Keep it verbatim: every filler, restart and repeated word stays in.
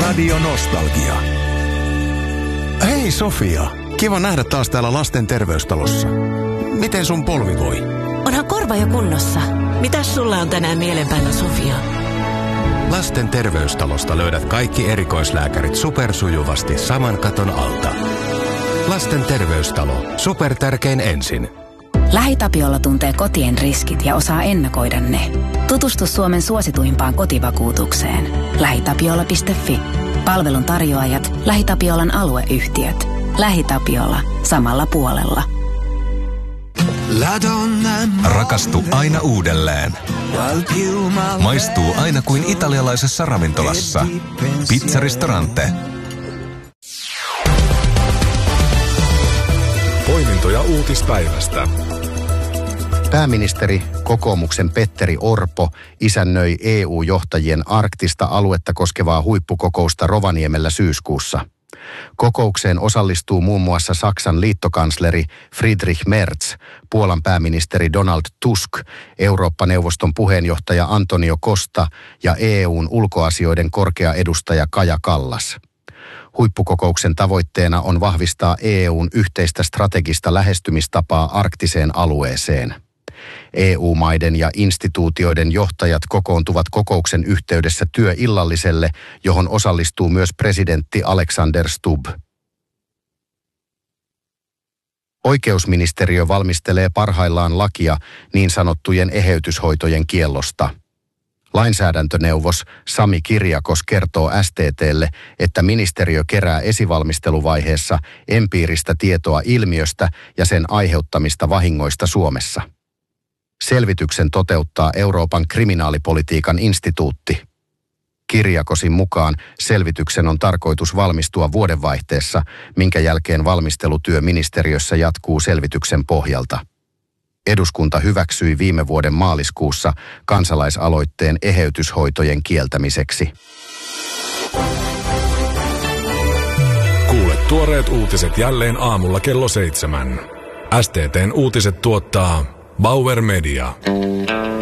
Radio Nostalgia. Hei Sofia, kiva nähdä taas täällä lasten terveystalossa. Miten sun polvi voi? Onhan korva jo kunnossa. Mitäs sulla on tänään mielenpäivä, Sofia? Lasten terveystalosta löydät kaikki erikoislääkärit supersujuvasti saman katon alta. Lasten terveystalo. Supertärkein ensin. LähiTapiola tuntee kotien riskit ja osaa ennakoida ne. Tutustu Suomen suosituimpaan kotivakuutukseen. lähitapiola piste fi. Palvelun tarjoajat, LähiTapiolan alueyhtiöt. LähiTapiola. Samalla puolella. Rakastu aina uudelleen. Maistuu aina kuin italialaisessa ravintolassa. Pizzaristorante. Poimintoja uutispäivästä. Pääministeri kokoomuksen Petteri Orpo isännöi E U-johtajien arktista aluetta koskevaa huippukokousta Rovaniemellä syyskuussa. Kokoukseen osallistuu muun muassa Saksan liittokansleri Friedrich Merz, Puolan pääministeri Donald Tusk, Eurooppa-neuvoston puheenjohtaja Antonio Costa ja E U:n ulkoasioiden korkea edustaja Kaja Kallas. Huippukokouksen tavoitteena on vahvistaa E U:n yhteistä strategista lähestymistapaa arktiseen alueeseen. E U-maiden ja instituutioiden johtajat kokoontuvat kokouksen yhteydessä työillalliselle, johon osallistuu myös presidentti Alexander Stubb. Oikeusministeriö valmistelee parhaillaan lakia niin sanottujen eheytyshoitojen kiellosta. Lainsäädäntöneuvos Sami Kirjakos kertoo S T T:lle, että ministeriö kerää esivalmisteluvaiheessa empiiristä tietoa ilmiöstä ja sen aiheuttamista vahingoista Suomessa. Selvityksen toteuttaa Euroopan kriminaalipolitiikan instituutti. Kirjakosin mukaan selvityksen on tarkoitus valmistua vuodenvaihteessa, minkä jälkeen valmistelutyö ministeriössä jatkuu selvityksen pohjalta. Eduskunta hyväksyi viime vuoden maaliskuussa kansalaisaloitteen eheytyshoitojen kieltämiseksi. Kuule tuoreet uutiset jälleen aamulla kello seitsemän. S T T:n uutiset tuottaa Bauer Media.